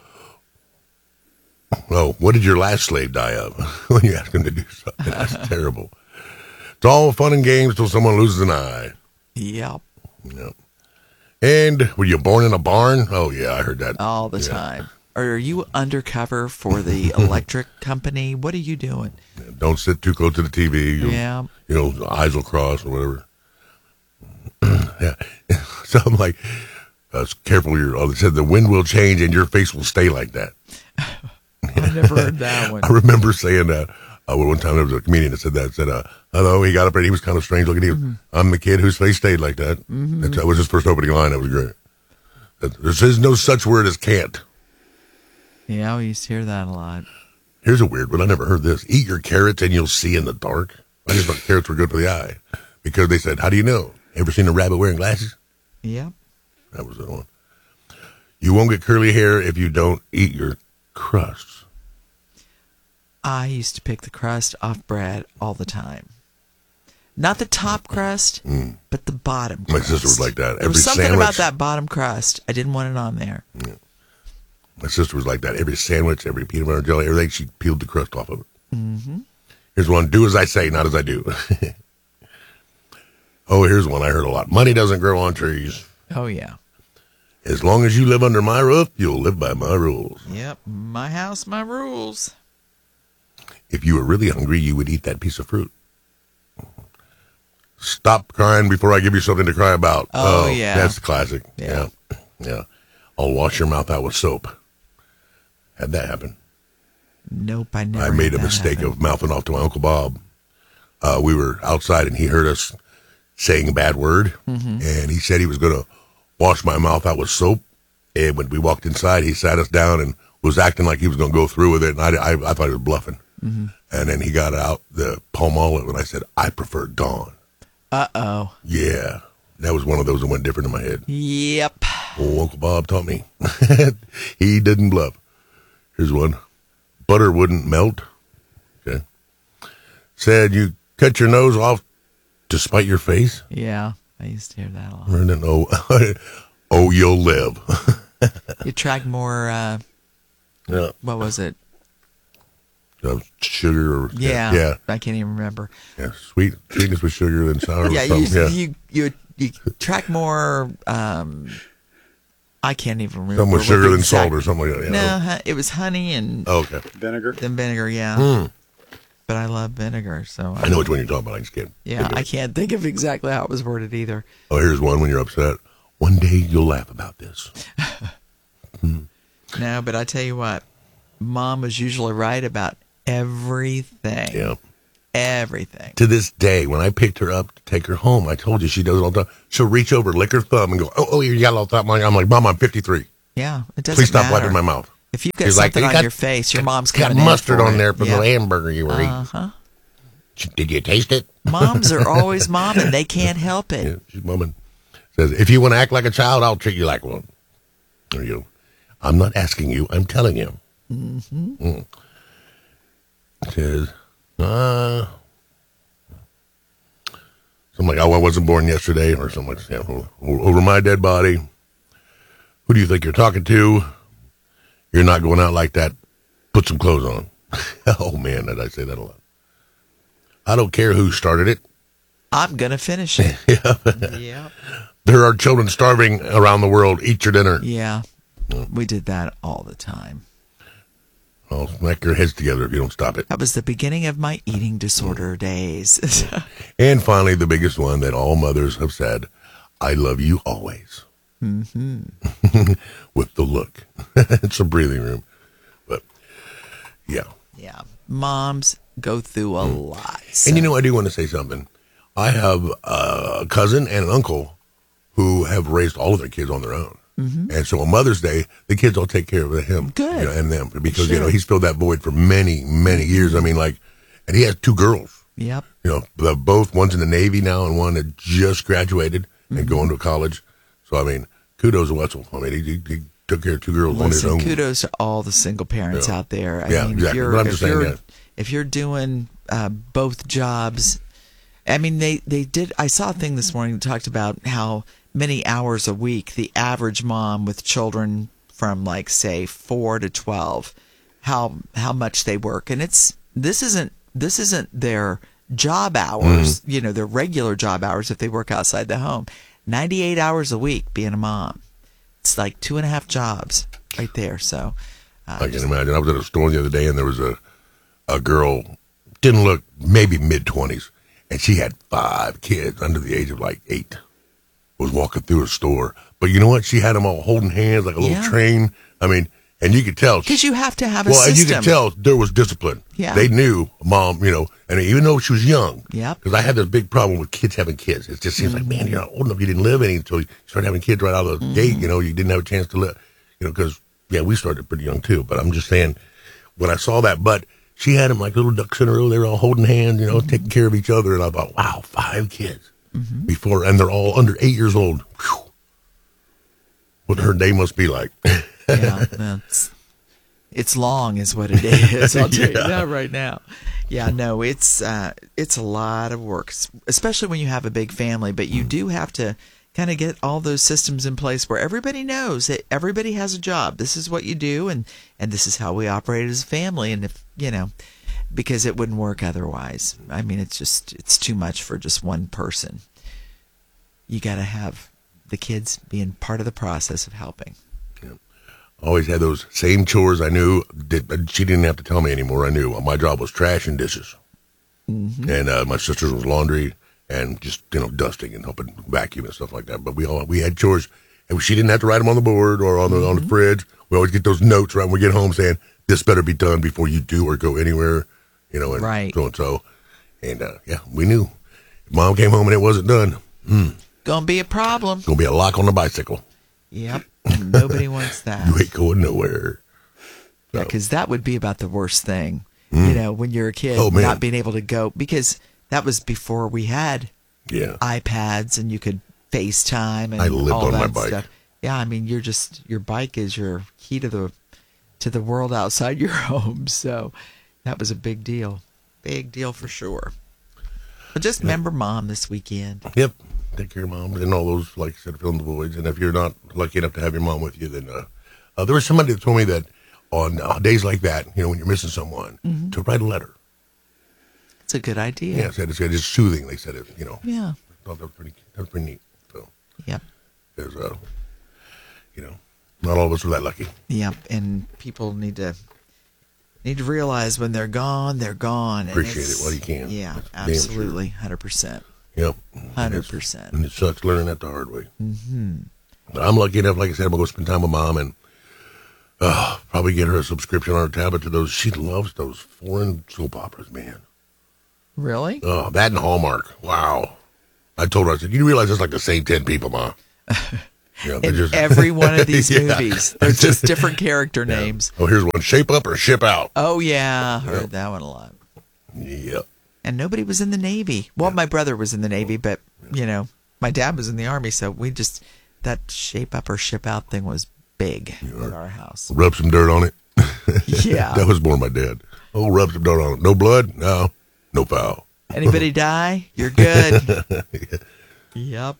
Oh, what did your last slave die of? When you ask him to do something. That's terrible. It's all fun and games till someone loses an eye. Yep. Yep. And were you born in a barn? Oh, yeah, I heard that. All the Yeah. time. Or are you undercover for the electric company? What are you doing? Don't sit too close to the T V. You'll- Yeah. You know, eyes will cross or whatever. Yeah. So I'm like, Uh, careful, your. Oh, they said the wind will change and your face will stay like that. I never heard that one. I remember saying that. Uh, one time there was a comedian that said that. Said, uh, "Hello." He got up and he was kind of strange looking. He was, mm-hmm. "I'm the kid whose face stayed like that." Mm-hmm. That was his first opening line. That was great. There is no such word as can't. Yeah, we used to hear that a lot. Here's a weird one. I never heard this. Eat your carrots and you'll see in the dark. I just thought carrots were good for the eye because they said, "How do you know? Ever seen a rabbit wearing glasses?" Yeah. That was the one. You won't get curly hair if you don't eat your crusts. I used to pick the crust off bread all the time. Not the top crust, mm. but the bottom crust. My sister was like that. Every there was something sandwich, about that bottom crust. I didn't want it on there. Yeah. My sister was like that. Every sandwich, every peanut butter jelly, everything, she peeled the crust off of it. Mm-hmm. Here's one. Do as I say, not as I do. Oh, here's one I heard a lot. Money doesn't grow on trees. Oh, yeah. As long as you live under my roof, you'll live by my rules. Yep. My house, my rules. If you were really hungry, you would eat that piece of fruit. Stop crying before I give you something to cry about. Oh, oh yeah. That's classic. Yeah. yeah. Yeah. I'll wash your mouth out with soap. Had that happen. Nope, I never. I made a mistake happen. of mouthing off to my Uncle Bob. Uh, we were outside and he heard us saying a bad word. Mm-hmm. And he said he was going to wash my mouth out with soap. And when we walked inside, he sat us down and was acting like he was going to go through with it. And I, I, I thought he was bluffing. Mm-hmm. And then he got out the Palmolive and I said, I prefer Dawn. Uh-oh. Yeah. That was one of those that went different in my head. Yep. Oh, Uncle Bob taught me. He didn't bluff. Here's one. Butter wouldn't melt. Okay. Said you cut your nose off to spite your face. Yeah. I used to hear that a lot. And then, oh, oh, you'll live. You track more, uh, yeah. What was it? Uh, sugar or yeah, yeah, yeah, I can't even remember. Yeah, sweet sweetness with sugar and sour. Yeah, with you, yeah, you you you track more. Um, I can't even remember. Something with sugar than salt or something like that. Yeah. No, it was honey and oh, okay, vinegar. Then vinegar, yeah. Mm. But I love vinegar, so I, I know which one you're talking about. I just can't. Yeah, I can't think of exactly how it was worded either. Oh, here's one when you're upset. One day you'll laugh about this. hmm. No, but I tell you what, Mom was usually right about everything. Yeah. Everything. To this day, when I picked her up to take her home, I told you she does it all the time. She'll reach over, lick her thumb, and go, oh, oh, you got a little thumb. I'm like, Mom, I'm fifty-three. Yeah, it doesn't Please stop matter. wiping my mouth. If you've got She's something like, on got, your face, your mom's got coming mustard in for on it. there from yeah. the hamburger you were uh-huh. eating. Did you taste it? Moms are always mom, and they can't help it. Yeah, she's momming. Says, if you want to act like a child, I'll treat you like one. There you go. I'm not asking you. I'm telling you. Mm-hmm. Mm. Says, uh, something like, oh, I wasn't born yesterday, or something like that. Yeah, over my dead body. Who do you think you're talking to? You're not going out like that. Put some clothes on. Oh, man, did I say that a lot. I don't care who started it. I'm going to finish it. Yeah. Yeah. There are children starving around the world. Eat your dinner. Yeah. We did that all the time. I'll smack your heads together if you don't stop it. That was the beginning of my eating disorder days. And finally, the biggest one that all mothers have said, I love you always. Mm-hmm. With the look. It's a breathing room. But, yeah. Yeah. Moms go through a mm. lot. So. And you know, I do want to say something. I have a cousin and an uncle who have raised all of their kids on their own. Mm-hmm. And so on Mother's Day, the kids all take care of him. Good. You know, and them. Because, sure. you know, he's filled that void for many, many years. I mean, like, and he has two girls. Yep. You know, both, one's in the Navy now and one that just graduated mm-hmm. and going to college. So, I mean, kudos to Wetzel. I mean, he, he, he took care of two girls Listen, on his own. kudos to all the single parents yeah. out there. I yeah, mean, exactly. if you're, But I'm if just saying you're, that. If you're doing uh, both jobs, I mean, they, they did. I saw a thing this morning that talked about how many hours a week the average mom with children from, like, say, four to twelve, how how much they work, and it's this isn't this isn't their job hours, mm. you know, their regular job hours if they work outside the home. ninety-eight hours a week being a mom. It's like two and a half jobs right there. So uh, I can imagine. I was at a store the other day, and there was a a girl, didn't look, maybe mid twenties, and she had five kids under the age of like eight. was walking through a store. But you know what? She had them all holding hands like a little Yeah. train. I mean, and you could tell. Because you have to have a well, system. and you could tell there was discipline. Yeah. They knew mom, you know, and even though she was young. Yep. Because I had this big problem with kids having kids. It just seems Mm-hmm. like, man, you're not old enough. You didn't live any until you started having kids right out of the Mm-hmm. gate. You know, you didn't have a chance to live. You know, because, yeah, we started pretty young too. But I'm just saying, when I saw that, but she had them like little ducks in a row. They were all holding hands, you know, Mm-hmm. taking care of each other. And I thought, wow, five kids before, and they're all under eight years old. Whew. What her day must be like. Yeah, that's, it's long is what it is. I'll tell Yeah. you that right now. Yeah, no, it's uh, it's a lot of work, especially when you have a big family. But you do have to kind of get all those systems in place where everybody knows that everybody has a job. This is what you do, and and this is how we operate as a family. And if you know, because it wouldn't work otherwise. I mean, it's just it's too much for just one person. You got to have the kids being part of the process of helping. Always had those same chores I knew. Did, she didn't have to tell me anymore. I knew my job was trash and dishes. Mm-hmm. And uh, my sister's was laundry and just, you know, dusting and helping vacuum and stuff like that. But we all we had chores. And she didn't have to write them on the board or on the, mm-hmm. on the fridge. We always get those notes right when we get home saying, this better be done before you do or go anywhere, you know, and right. so and so. And, uh, yeah, we knew. If Mom came home and it wasn't done, hmm. Gonna be a problem. Gonna be a lock on the bicycle. Yep. Nobody wants that. You ain't going nowhere. Yeah, because that would be about the worst thing. Mm. You know, when you're a kid, Oh, man. not being able to go, because that was before we had Yeah. iPads and you could FaceTime and I lived all on that my bike. stuff. Yeah, I mean, you're just your bike is your key to the to the world outside your home. So that was a big deal, big deal for sure. But just remember, Mom, this weekend. Yep. Take care of Mom and all those, like I said, fill in the voids. And if you're not lucky enough to have your mom with you, then uh, uh, there was somebody that told me that on uh, days like that, you know, when you're missing someone, Mm-hmm. to write a letter. It's a good idea. Yeah, said it's, it's soothing. They said it, you know. Yeah. I thought that was pretty, that was pretty neat. So Yep. there's, uh, you know, not all of us are that lucky. Yep. And people need to need to realize when they're gone, they're gone. And Appreciate it's- it while you can. Yeah, That's damn absolutely, hundred percent. Yep. Hundred percent. And it sucks learning that the hard way. Mm-hmm. But I'm lucky enough, like I said, I'm going to go spend time with Mom and uh, probably get her a subscription on her tablet to those. She loves those foreign soap operas, man. Really? Oh, that and Hallmark. Wow. I told her, I said, you realize that's like the same ten people, Ma. Yeah, In every one of these Yeah. movies, there's just different character Yeah. names. Oh, here's one. Shape up or ship out. Oh, yeah. Heard that one a lot. Yep. And nobody was in the Navy. Well, my brother was in the Navy, but, you know, my dad was in the Army, so we just, that shape up or ship out thing was big at our house. Rub some dirt on it. Yeah. That was more my dad. Oh, rub some dirt on it. No blood? No. No foul. Anybody die? You're good. Yep.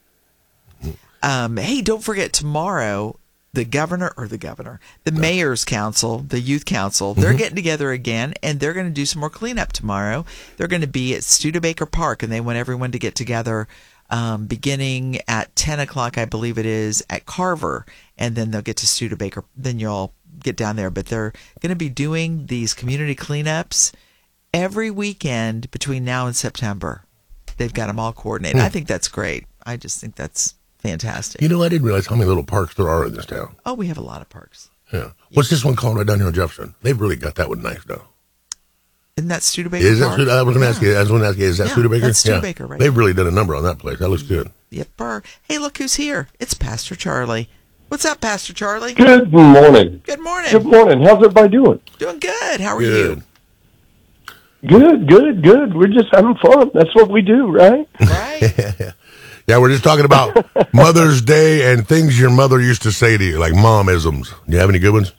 Um, hey, don't forget tomorrow, the governor or the governor, the mayor's council, the youth council, they're getting together again and they're going to do some more cleanup tomorrow. They're going to be at Studebaker Park and they want everyone to get together um, beginning at ten o'clock, I believe it is, at Carver. And then they'll get to Studebaker. Then you'll get down there. But they're going to be doing these community cleanups every weekend between now and September. They've got them all coordinated. I think that's great. I just think that's fantastic. You know, I didn't realize how many little parks there are in this town. Oh, we have a lot of parks. Yeah. What's this one called right down here in Jefferson? They've really got that one nice now. Isn't that Studebaker Is that Park? Stud- I was going to ask you. I was going to ask you. Is that Yeah, Studebaker? that's Studebaker, right. They've really done a number on that place. That looks good. Yep. Burr. Hey, look who's here. It's Pastor Charlie. What's up, Pastor Charlie? Good morning. Good morning. Good morning. How's everybody doing? Doing good. How are Good. you? Good, good, good. We're just having fun. That's what we do, right? Right? Yeah, we're just talking about Mother's Day and things your mother used to say to you, like momisms. Do you have any good ones?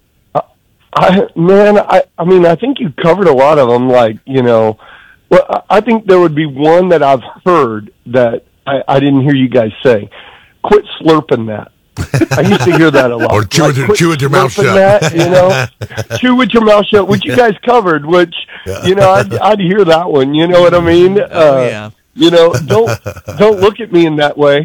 I man, I I mean, I think you covered a lot of them. Like, you know, well, I I think there would be one that I've heard that I, I didn't hear you guys say. Quit slurping that. I used to hear that a lot. Or chew Like, with your- quit chew with your mouth slurping shut. That, you know, chew with your mouth shut, which you guys covered. Which you know, I'd, I'd hear that one. You know what I mean? Oh, Uh, yeah. You know, don't don't look at me in that way.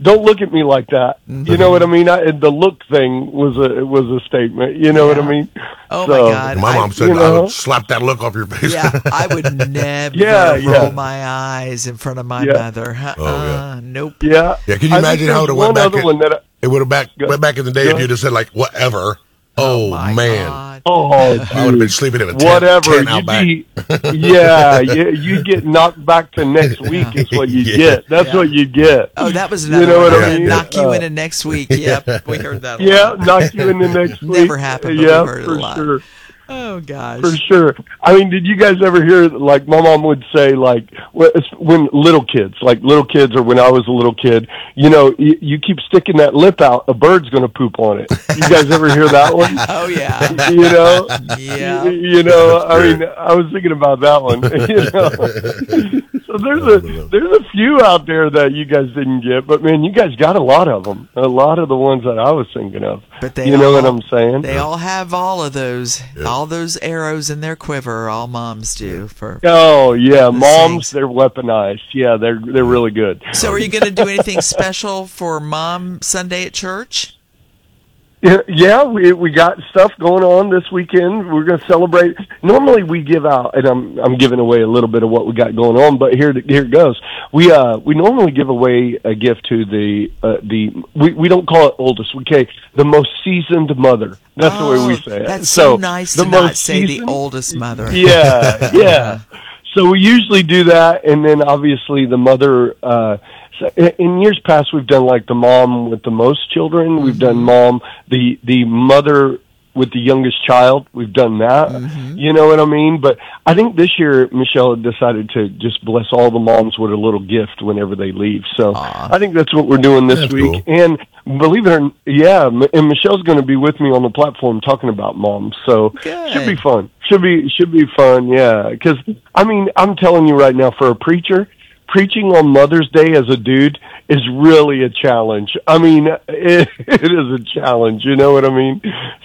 don't look at me like that. Mm-hmm. You know what I mean? I, the look thing was a was a statement. You know yeah. what I mean? Oh so, my God! My mom I, said, you know, "I would slap that look off your face." Yeah, I would never yeah, roll yeah. my eyes in front of my yeah. mother. Uh, oh, yeah. Nope. Yeah, yeah. Can you imagine how it went back? In, that I, it would have back went back in the day if you'd have said like whatever. Oh, oh man! God. Oh, I would have been sleeping in a tent, whatever. tent out back. Be, yeah, you, you get knocked back to next week is what you yeah. get. That's yeah. what you get. Oh, that was another you know one. what I I mean? Knock you uh, into next week. Yep, we heard that. A yeah, lot. knock you into next week. Never happened. But yeah, we heard it for a lot. sure. Oh gosh. For sure. I mean, did you guys ever hear, like, my mom would say, like, when little kids, like little kids or when I was a little kid, you know, you, you keep sticking that lip out, a bird's going to poop on it. You guys ever hear that one? Oh, yeah. You know? Yeah. You, you know, I mean, I was thinking about that one. You know? So there's a, there's a few out there that you guys didn't get, but, man, you guys got a lot of them. A lot of the ones that I was thinking of. But they you know all, what I'm saying? They all have all of those, yeah. all those arrows in their quiver. All moms do. For oh yeah, moms, things. They're weaponized. Yeah, they're they're really good. So, are you going to do anything special for Mom Sunday at church? Yeah, yeah, we we got stuff going on this weekend. We're going to celebrate. Normally, we give out, and I'm I'm giving away a little bit of what we got going on, but here here it goes. We uh we normally give away a gift to the uh, the we we don't call it oldest. We say the most seasoned mother. That's oh, the way we say it. That's so, so nice the to most not say seasoned, the oldest mother. Yeah, yeah. So we usually do that, and then obviously the mother. Uh, so in years past, we've done like the mom with the most children. Mm-hmm. We've done mom, the the mother with the youngest child. We've done that. Mm-hmm. You know what I mean? But I think this year Michelle decided to just bless all the moms with a little gift whenever they leave. So Aww. I think that's what we're doing this that's week. Cool. And believe it or not, yeah, and Michelle's going to be with me on the platform talking about moms. So Good. Should be fun. Should be should be fun. Yeah, because I mean, I'm telling you right now, for a preacher, preaching on Mother's Day as a dude is really a challenge. I mean, it, it is a challenge. You know what I mean?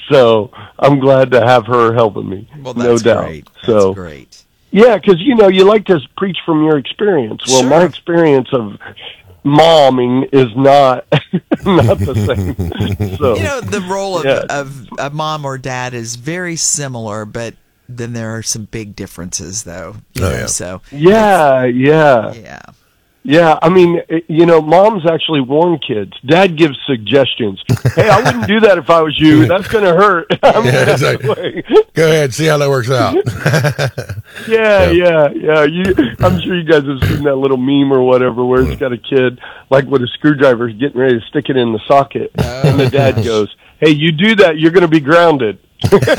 So I'm glad to have her helping me. Well, that's no doubt. Great. That's so great. Yeah, because you know you like to preach from your experience. Well, sure. my experience of momming is not not the same. So, you know, the role of, yeah. of a mom or dad is very similar, but then there are some big differences, though. You oh, know, yeah. So yeah, yeah, yeah, yeah. I mean, you know, moms actually warn kids. Dad gives suggestions. Hey, I wouldn't do that if I was you. That's going to hurt. I'm yeah, exactly. Go ahead, see how that works out. yeah, yeah, yeah. You, I'm sure you guys have seen that little meme or whatever where it's got a kid like with a screwdriver getting ready to stick it in the socket, and the dad goes, "Hey, you do that, you're going to be grounded."